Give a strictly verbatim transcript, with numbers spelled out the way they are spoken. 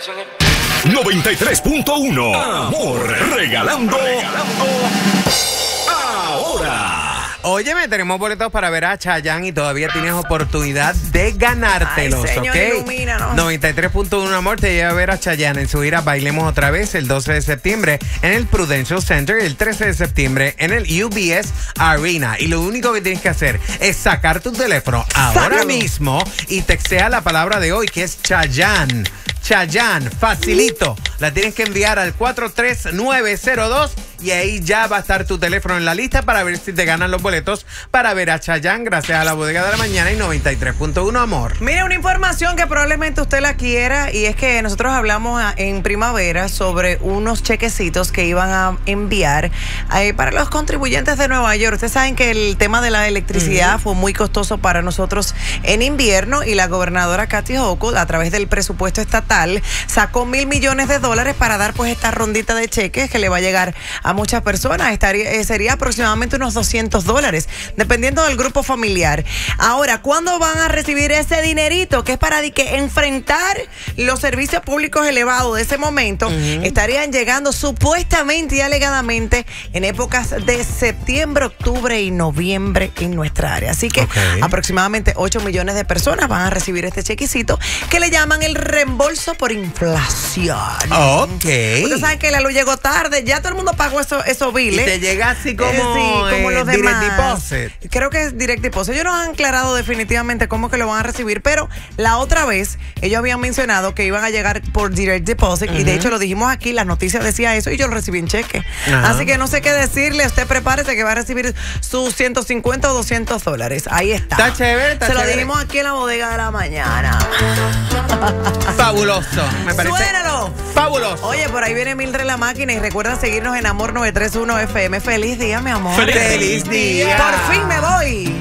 noventa y tres punto uno. Amor, regalando, regalando ahora. Óyeme, tenemos boletos para ver a Chayanne y todavía tienes oportunidad de ganártelos, Ay, señor, ¿ok? ilumínanos. noventa y tres punto uno, amor, te lleva a ver a Chayanne en su gira Bailemos Otra Vez el doce de septiembre en el Prudential Center y el trece de septiembre en el U B S Arena. Y lo único que tienes que hacer es sacar tu teléfono ahora Sácalo. mismo y textea la palabra de hoy, que es Chayanne. Chayanne, facilito. La tienes que enviar al cuatro tres nueve cero dos y ahí ya va a estar tu teléfono en la lista para ver si te ganan los boletos para ver a Chayanne gracias a la Bodega de la Mañana y noventa y tres punto uno, amor. Mire, una información que probablemente usted la quiera, y es que nosotros hablamos a- en primavera sobre unos chequecitos que iban a enviar eh, para los contribuyentes de Nueva York. Ustedes saben que el tema de la electricidad uh-huh. fue muy costoso para nosotros en invierno, y la gobernadora Kathy Hochul, a través del presupuesto estatal, sacó mil millones de dólares para dar pues esta rondita de cheques que le va a llegar a muchas personas. Estaría, eh, sería aproximadamente unos doscientos dólares, dependiendo del grupo familiar. Ahora, ¿cuándo van a recibir ese dinerito? Que es para de que enfrentar los servicios públicos elevados de ese momento. Uh-huh. Estarían llegando supuestamente y alegadamente en épocas de septiembre, octubre y noviembre en nuestra área. Así que okay. aproximadamente ocho millones de personas van a recibir este chequecito que le llaman el reembolso por inflación. Ok. Ustedes saben que la luz llegó tarde, ya todo el mundo pagó eso, esos biles. Y te llega así como, eh, sí, como eh, los direct demás. deposit. Creo que es direct deposit. Ellos no han aclarado definitivamente cómo que lo van a recibir, pero la otra vez ellos habían mencionado que iban a llegar por direct deposit, uh-huh. y de hecho lo dijimos aquí, las noticias decía eso y yo lo recibí en cheque. Uh-huh. Así que no sé qué decirle, usted prepárese que va a recibir sus ciento cincuenta o doscientos dólares. Ahí está. Está chévere, está Se chévere. lo dijimos aquí en la Bodega de la Mañana. Fabuloso. Me parece ¡Suénalo! fabuloso. Oye, por ahí viene Mildred la máquina, y recuerda seguirnos en Amor novecientos treinta y uno F M. Feliz día, mi amor. Feliz, Feliz día. Por fin me voy.